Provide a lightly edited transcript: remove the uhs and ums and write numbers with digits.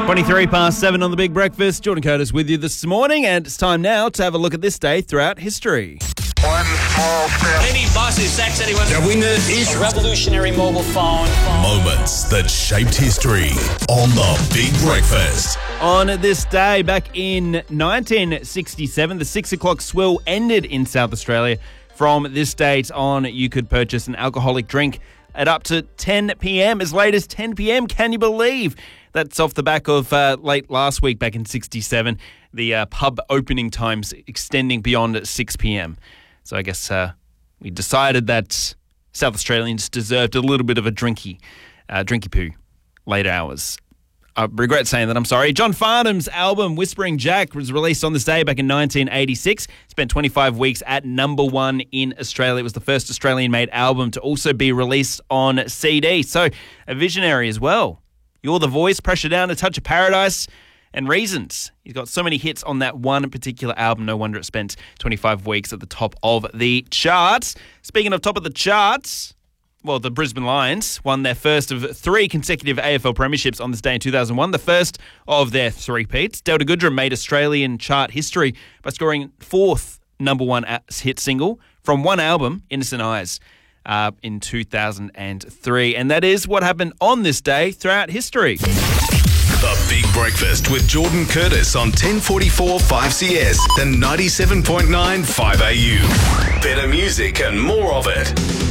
23 past 7 on The Big Breakfast. Jordan Curtis with you this morning, and it's time now to have a look at this day throughout history. One small step. Maybe buses, sex, anyone. The winner is A revolutionary mobile phone. Moments that shaped history on The Big Breakfast. On this day, back in 1967, the 6 o'clock swill ended in South Australia. From this date on, you could purchase an alcoholic drink at up to 10 p.m, as late as 10 p.m. Can you believe? That's off the back of late last week, back in 67, the pub opening times extending beyond 6 p.m. So I guess we decided that South Australians deserved a little bit of a drinky poo late hours. I regret saying that, I'm sorry. John Farnham's album Whispering Jack was released on this day back in 1986. Spent 25 weeks at number one in Australia. It was the first Australian-made album to also be released on CD. So a visionary as well. You're the Voice, Pressure Down, A Touch of Paradise, and Reasons. He's got so many hits on that one particular album. No wonder it spent 25 weeks at the top of the charts. Speaking of top of the charts, well, the Brisbane Lions won their first of 3 consecutive AFL premierships on this day in 2001, the first of their three-peats. Delta Goodrem made Australian chart history by scoring 4th number one hit single from one album, Innocent Eyes, in 2003. And that is what happened on this day throughout history. The Big Breakfast with Jordan Curtis on 1044 5CS and 97.9 5AU. Better music and more of it.